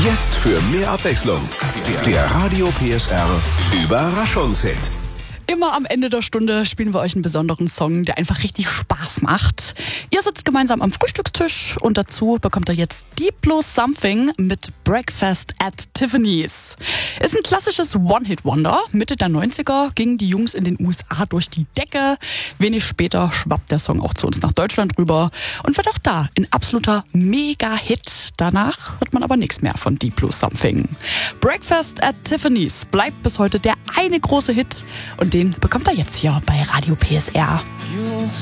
Jetzt für mehr Abwechslung. Der Radio PSR Überraschungshit. Immer am Ende der Stunde spielen wir euch einen besonderen Song, der einfach richtig Spaß macht. Ihr sitzt gemeinsam am Frühstückstisch und dazu bekommt ihr jetzt Deep Blue Something mit Breakfast at Tiffany's. Ist ein klassisches One-Hit-Wonder. Mitte der 90er gingen die Jungs in den USA durch die Decke. Wenig später schwappt der Song auch zu uns nach Deutschland rüber und wird auch da ein absoluter Mega-Hit. Danach hört man aber nichts mehr von Deep Blue Something. Breakfast at Tiffany's bleibt bis heute der eine große Hit und den bekommt er jetzt hier bei Radio PSR.